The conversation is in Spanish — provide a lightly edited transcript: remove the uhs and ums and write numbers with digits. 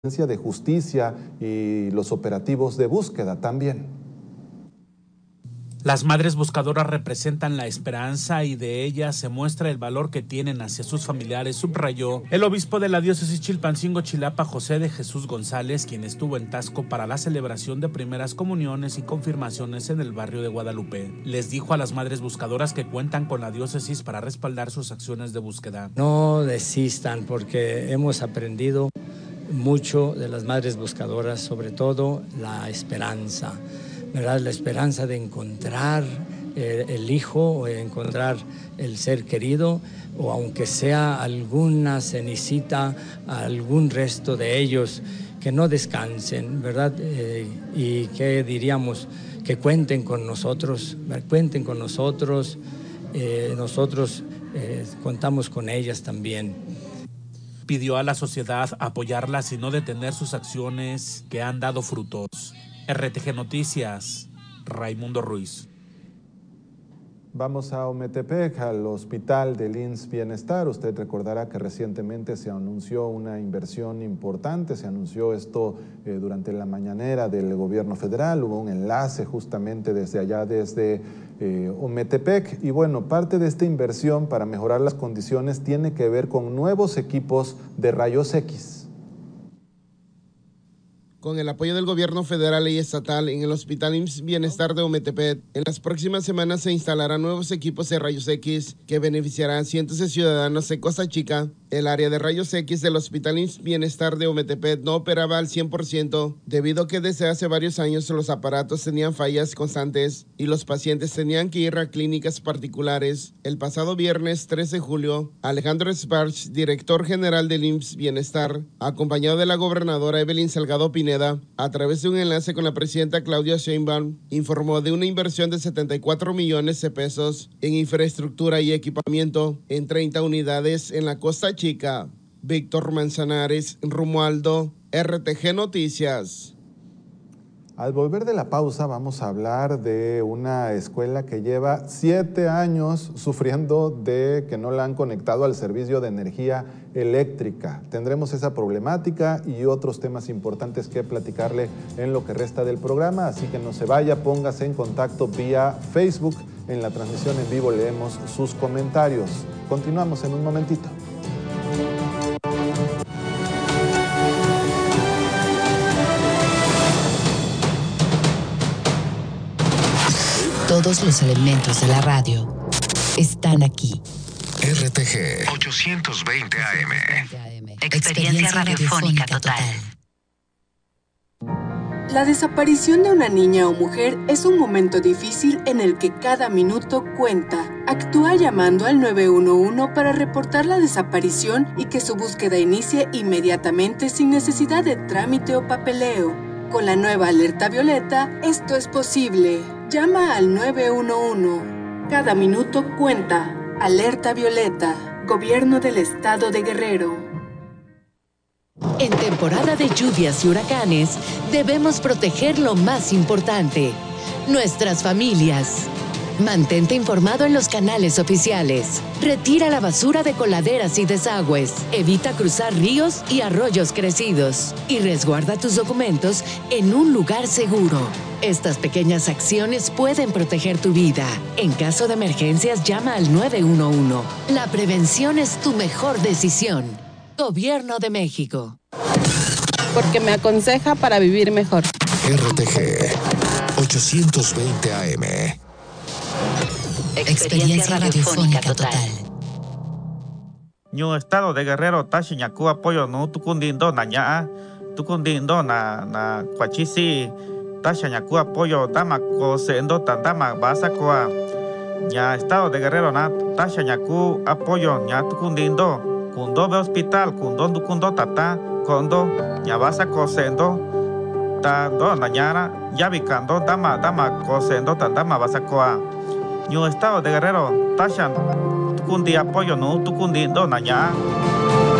de justicia y los operativos de búsqueda también. Las madres buscadoras representan la esperanza y de ellas se muestra el valor que tienen hacia sus familiares, subrayó el obispo de la diócesis Chilpancingo-Chilapa, José de Jesús González, quien estuvo en Taxco para la celebración de primeras comuniones y confirmaciones en el barrio de Guadalupe. Les dijo a las madres buscadoras que cuentan con la diócesis para respaldar sus acciones de búsqueda. No desistan, porque hemos aprendido mucho de las madres buscadoras, sobre todo la esperanza, ¿verdad? La esperanza de encontrar el hijo o encontrar el ser querido, o aunque sea alguna cenicita, algún resto de ellos, que no descansen, ¿verdad? Y que diríamos, que cuenten con nosotros, nosotros contamos con ellas también. Pidió a la sociedad apoyarlas y no detener sus acciones que han dado frutos. RTG Noticias, Raimundo Ruiz. Vamos a Ometepec, al hospital del IMSS Bienestar. Usted recordará que recientemente se anunció una inversión importante, se anunció esto durante la mañanera del gobierno federal, hubo un enlace justamente desde allá, desde Ometepec, y bueno, parte de esta inversión para mejorar las condiciones tiene que ver con nuevos equipos de rayos X. Con el apoyo del gobierno federal y estatal en el Hospital IMSS Bienestar de Ometepec, en las próximas semanas se instalarán nuevos equipos de rayos X que beneficiarán a cientos de ciudadanos de Costa Chica. El área de rayos X del Hospital IMSS Bienestar de Ometepec no operaba al 100% debido a que desde hace varios años los aparatos tenían fallas constantes y los pacientes tenían que ir a clínicas particulares. El pasado viernes 3 de julio, Alejandro Sparch, director general del IMSS Bienestar, acompañado de la gobernadora Evelyn Salgado Pineda, a través de un enlace con la presidenta Claudia Sheinbaum, informó de una inversión de 74 millones de pesos en infraestructura y equipamiento en 30 unidades en la Costa Chica. Víctor Manzanares, Romualdo, RTG Noticias. Al volver de la pausa vamos a hablar de una escuela que lleva 7 años sufriendo de que no la han conectado al servicio de energía eléctrica. Tendremos esa problemática y otros temas importantes que platicarle en lo que resta del programa, así que no se vaya, póngase en contacto vía Facebook. En la transmisión en vivo leemos sus comentarios. Continuamos en un momentito. Todos los elementos de la radio están aquí. RTG 820 AM. Experiencia radiofónica total. La desaparición de una niña o mujer es un momento difícil en el que cada minuto cuenta. Actúa llamando al 911 para reportar la desaparición y que su búsqueda inicie inmediatamente sin necesidad de trámite o papeleo. Con la nueva alerta violeta, esto es posible. Llama al 911. Cada minuto cuenta. Alerta violeta. Gobierno del Estado de Guerrero. En temporada de lluvias y huracanes, debemos proteger lo más importante: nuestras familias. Mantente informado en los canales oficiales. Retira la basura de coladeras y desagües. Evita cruzar ríos y arroyos crecidos. Y resguarda tus documentos en un lugar seguro. Estas pequeñas acciones pueden proteger tu vida. En caso de emergencias, llama al 911. La prevención es tu mejor decisión. Gobierno de México. Porque me aconseja para vivir mejor. RTG 820 AM. Experiencia radiofónica total. Ñu estado de Guerrero tashi ñaku apoyo no tukundindo na kwachisi tasha ñaku apoyo dama ko sendo tandama basa koa ña estado de Guerrero na tasha ñaku apoyo ña tukundindo kundo be hospital kundo tata kondo ña basa ko sendo ta do na ñara yabikando dama ko sendo tandama basa koa Ñu estado de Guerrero tasha tukundi apoyo no tukundindo na ña